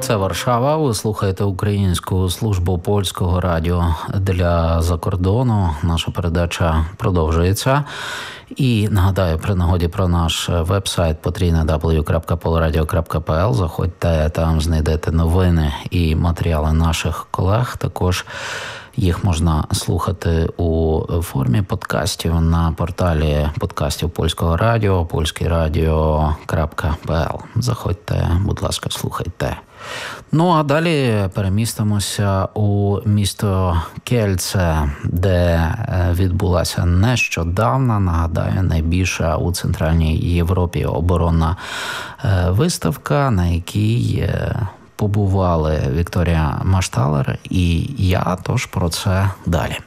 Це Варшава. Ви слухаєте Українську службу польського радіо для закордону. Наша передача продовжується. І нагадаю при нагоді про наш веб-сайт www.polradio.pl. Заходьте, там знайдете новини і матеріали наших колег. Також їх можна слухати у формі подкастів на порталі подкастів Польського радіо, polskieradio.pl. Заходьте, будь ласка, слухайте. Ну, а далі перемістимося у місто Кельце, де відбулася нещодавно, нагадаю, найбільша у Центральній Європі оборонна виставка, на якій побували Вікторія Машталер і я, тож про це далі.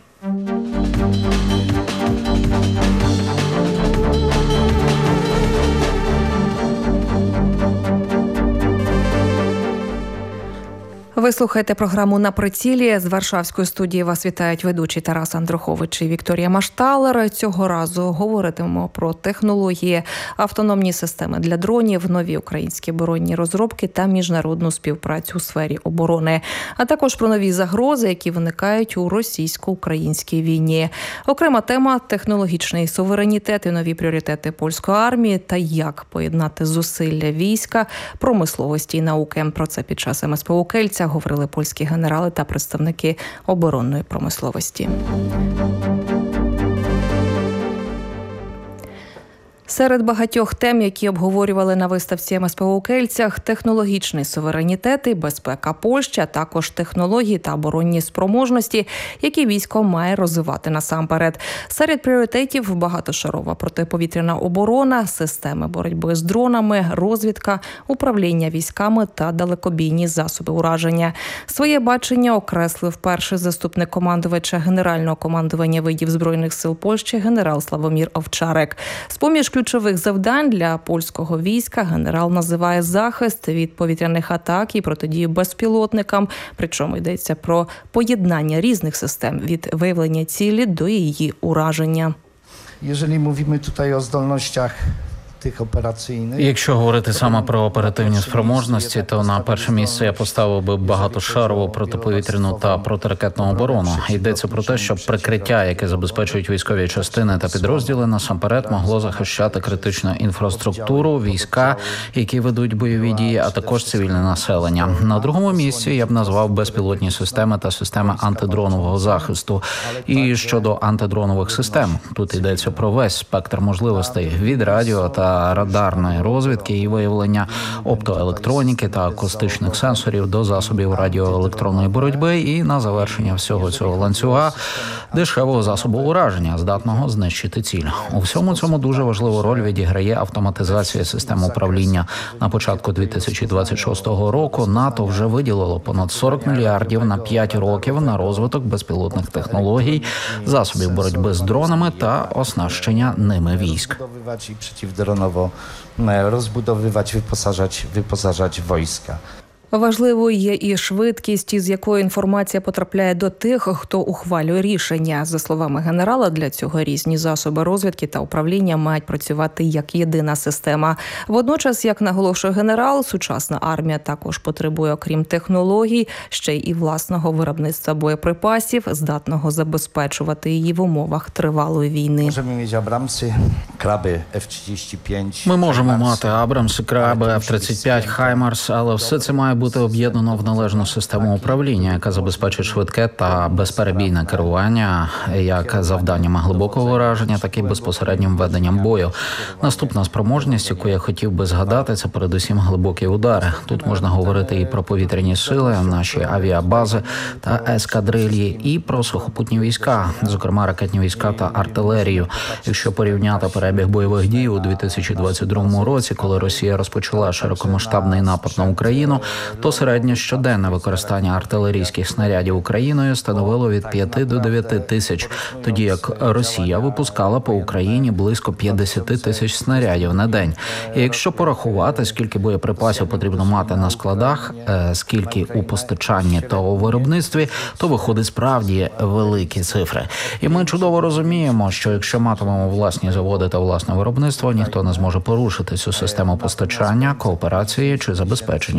Ви слухаєте програму «На прицілі». З Варшавської студії вас вітають ведучі Тарас Андрухович і Вікторія Машталер. Цього разу говоритимемо про технології, автономні системи для дронів, нові українські оборонні розробки та міжнародну співпрацю у сфері оборони, а також про нові загрози, які виникають у російсько-українській війні. Окрема тема – технологічний суверенітет і нові пріоритети польської армії та як поєднати зусилля війська, промисловості і науки. Про це під час МСПО Кельця говорили польські генерали та представники оборонної промисловості. Серед багатьох тем, які обговорювали на виставці МСПО у Кельцях – технологічний суверенітет і безпека Польщі, а також технології та оборонні спроможності, які військо має розвивати насамперед. Серед пріоритетів – багатошарова протиповітряна оборона, системи боротьби з дронами, розвідка, управління військами та далекобійні засоби ураження. Своє бачення окреслив перший заступник командувача Генерального командування видів Збройних сил Польщі генерал Славомір Овчарек. З-поміж ключових завдань для польського війська генерал називає захист від повітряних атак і протидію безпілотникам, причому йдеться про поєднання різних систем від виявлення цілі до її ураження. Jeżeli mówimy tutaj o zdolnościach тих операційних. Якщо говорити саме про оперативні спроможності, то на перше місце я поставив би багатошарову протиповітряну та протиракетну оборону. Йдеться про те, щоб прикриття, яке забезпечують військові частини та підрозділи, насамперед могло захищати критичну інфраструктуру, війська, які ведуть бойові дії, а також цивільне населення. На другому місці я б назвав безпілотні системи та системи антидронового захисту. І щодо антидронових систем, тут йдеться про весь спектр можливостей від радіо та радарної розвідки і виявлення оптоелектроніки та акустичних сенсорів до засобів радіоелектронної боротьби і на завершення всього цього ланцюга дешевого засобу ураження, здатного знищити ціль. У всьому цьому дуже важливу роль відіграє автоматизація систем управління. На початку 2026 року НАТО вже виділило понад 40 мільярдів на 5 років на розвиток безпілотних технологій, засобів боротьби з дронами та оснащення ними військ. Розбудовувати, wyposażać wojska. Важливою є і швидкість, із якою інформація потрапляє до тих, хто ухвалює рішення. За словами генерала, для цього різні засоби розвідки та управління мають працювати як єдина система. Водночас, як наголошує генерал, сучасна армія також потребує, окрім технологій, ще й власного виробництва боєприпасів, здатного забезпечувати її в умовах тривалої війни. Можемо мати Абрамси, Краби, F-35. Ми можемо мати Абрамси, Краби, F-35, Хаймарс, але все це має бути об'єднано в належну систему управління, яка забезпечить швидке та безперебійне керування як завданнями глибокого ураження, так і безпосереднім веденням бою. Наступна спроможність, яку я хотів би згадати, це передусім глибокі удари. Тут можна говорити і про повітряні сили, наші авіабази та ескадрильї, і про сухопутні війська, зокрема ракетні війська та артилерію. Якщо порівняти перебіг бойових дій у 2022 році, коли Росія розпочала широкомасштабний напад на Україну, то середнє щоденне використання артилерійських снарядів Україною становило від 5 до 9 тисяч, тоді як Росія випускала по Україні близько 50 тисяч снарядів на день. І якщо порахувати, скільки боєприпасів потрібно мати на складах, скільки у постачанні та у виробництві, то виходить справді великі цифри. І ми чудово розуміємо, що якщо матимемо власні заводи та власне виробництво, ніхто не зможе порушити цю систему постачання, кооперації чи забезпечення